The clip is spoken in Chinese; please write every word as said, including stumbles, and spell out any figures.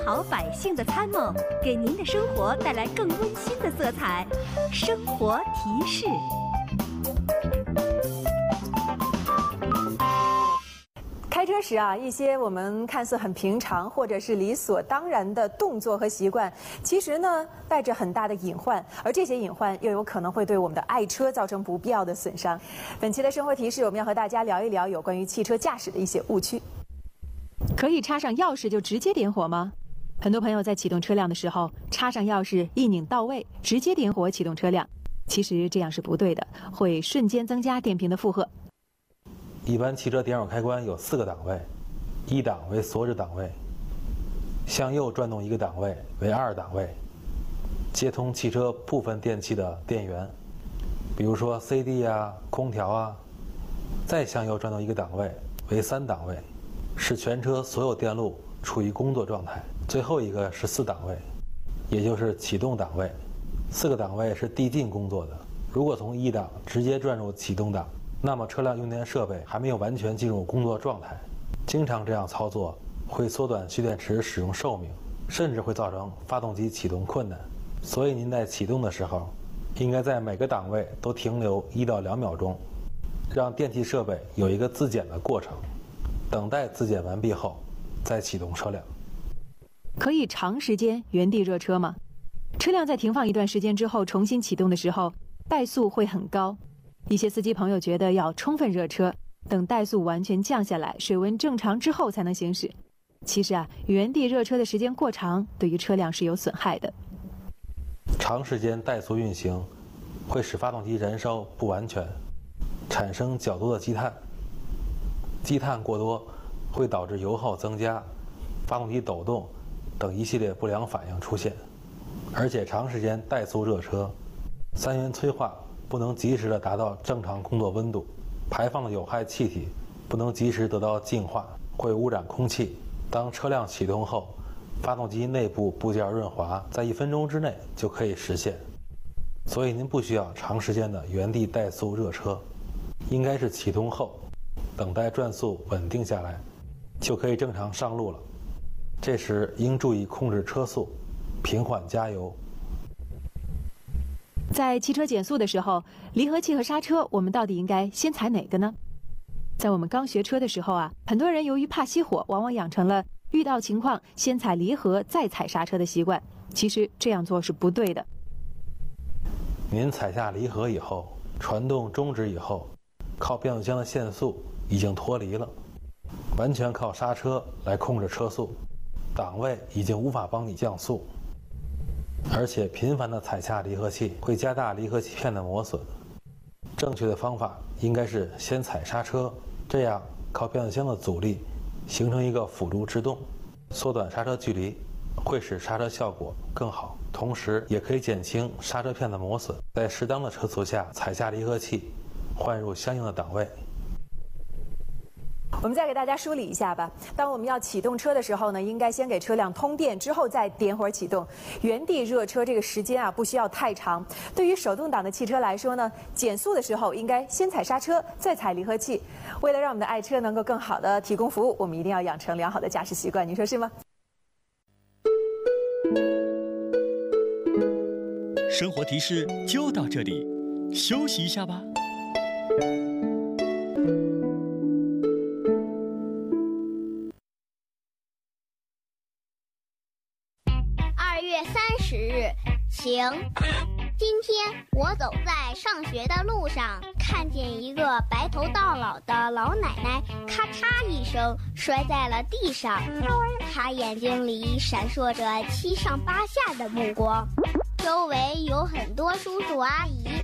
好百姓的参谋，给您的生活带来更温馨的色彩。生活提示。 开车时啊，一些我们看似很平常或者是理所当然的动作和习惯，其实呢带着很大的隐患，而这些隐患又有可能会对我们的爱车造成不必要的损伤。本期的生活提示，我们要和大家聊一聊有关于汽车驾驶的一些误区。 可以插上钥匙就直接点火吗？很多朋友在启动车辆的时候，插上钥匙一拧到位，直接点火启动车辆。其实这样是不对的，会瞬间增加电瓶的负荷。 一般汽车点火开关有四个档位，一档为锁止档位，向右转动一个档位为二档位，接通汽车部分电器的电源，比如说 C D 啊、空调啊，再向右转动一个档位为三档位，使全车所有电路处于工作状态。最后一个是四档位，也就是启动档位。四个档位是递进工作的，如果从一档直接转入启动档，那么车辆用电设备还没有完全进入工作状态，经常这样操作会缩短蓄电池使用寿命，甚至会造成发动机启动困难。所以您在启动的时候，应该在每个档位都停留一到两秒钟，让电气设备有一个自检的过程，等待自检完毕后再启动车辆。 可以长时间原地热车吗？车辆在停放一段时间之后重新启动的时候，怠速会很高。一些司机朋友觉得要充分热车，等怠速完全降下来，水温正常之后才能行驶。其实啊，原地热车的时间过长，对于车辆是有损害的。 长时间怠速运行会使发动机燃烧不完全，产生较多的积碳。积碳过多会导致油耗增加、发动机抖动等一系列不良反应出现。而且长时间怠速热车，三元催化不能及时的达到正常工作温度，排放的有害气体不能及时得到净化，会污染空气。当车辆启动后，发动机内部部件润滑在一分钟之内就可以实现，所以您不需要长时间的原地怠速热车，应该是启动后等待转速稳定下来，就可以正常上路了。这时应注意控制车速，平缓加油。 在汽车减速的时候，离合器和刹车我们到底应该先踩哪个呢？在我们刚学车的时候啊，很多人由于怕熄火，往往养成了遇到情况先踩离合再踩刹车的习惯。其实这样做是不对的。 您踩下离合以后，传动终止以后，靠变速箱的限速已经脱离了，完全靠刹车来控制车速，档位已经无法帮你降速。而且频繁的踩下离合器会加大离合器片的磨损。正确的方法应该是先踩刹车，这样靠变速箱的阻力形成一个辅助制动，缩短刹车距离，会使刹车效果更好，同时也可以减轻刹车片的磨损。在适当的车速下踩下离合器，换入相应的档位。 我们再给大家梳理一下吧。当我们要启动车的时候呢，应该先给车辆通电，之后再点火启动。原地热车这个时间啊，不需要太长。对于手动挡的汽车来说呢，减速的时候应该先踩刹车，再踩离合器。为了让我们的爱车能够更好的提供服务，我们一定要养成良好的驾驶习惯，您说是吗？ 生活提示就到这里，休息一下吧。 二月三十日，晴。今天我走在上学的路上，看见一个白头到老的老奶奶，咔嚓一声摔在了地上。她眼睛里闪烁着七上八下的目光，周围有很多叔叔阿姨